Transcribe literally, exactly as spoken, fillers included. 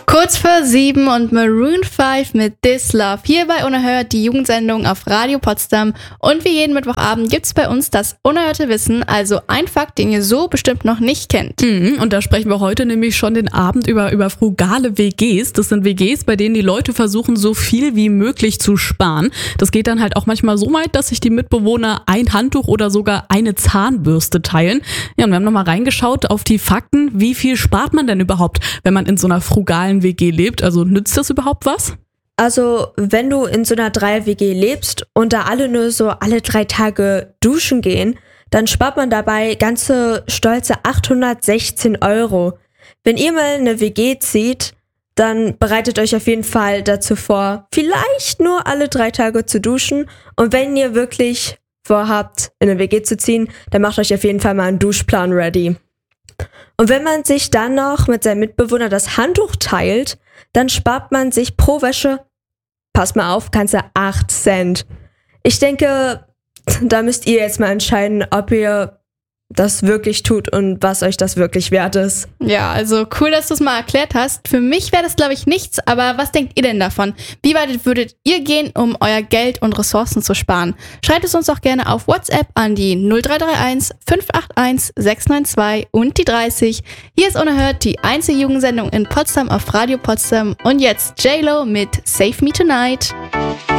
Kurz vor sieben und Maroon fünf mit This Love. Hier bei Unerhört, die Jugendsendung auf Radio Potsdam. Und wie jeden Mittwochabend gibt's bei uns das unerhörte Wissen, also ein Fakt, den ihr so bestimmt noch nicht kennt. Mhm, und da sprechen wir heute nämlich schon den Abend über, über frugale W Gs. Das sind W Gs, bei denen die Leute versuchen, so viel wie möglich zu sparen. Das geht dann halt auch manchmal so weit, dass sich die Mitbewohner ein Handtuch oder sogar eine Zahnbürste teilen. Ja, und wir haben nochmal reingeschaut auf die Fakten. Wie viel spart man denn überhaupt, wenn man in so einer frugalen W G lebt? Also nützt das überhaupt was? Also wenn du in so einer Dreier-W G lebst und da alle nur so alle drei Tage duschen gehen, dann spart man dabei ganze stolze achthundertsechzehn Euro. Wenn ihr mal eine W G zieht, dann bereitet euch auf jeden Fall dazu vor, vielleicht nur alle drei Tage zu duschen. Und wenn ihr wirklich vorhabt, in eine W G zu ziehen, dann macht euch auf jeden Fall mal einen Duschplan ready. Und wenn man sich dann noch mit seinem Mitbewohner das Handtuch teilt, dann spart man sich pro Wäsche, pass mal auf, ganze acht Cent. Ich denke, da müsst ihr jetzt mal entscheiden, ob ihr das wirklich tut und was euch das wirklich wert ist. Ja, also cool, dass du es mal erklärt hast. Für mich wäre das, glaube ich, nichts, aber was denkt ihr denn davon? Wie weit würdet ihr gehen, um euer Geld und Ressourcen zu sparen? Schreibt es uns doch gerne auf WhatsApp an die null drei drei eins fünf acht eins sechs neun zwei und die dreißig. Hier ist Unerhört, die einzige Jugendsendung in Potsdam auf Radio Potsdam. Und jetzt J-Lo mit Save Me Tonight.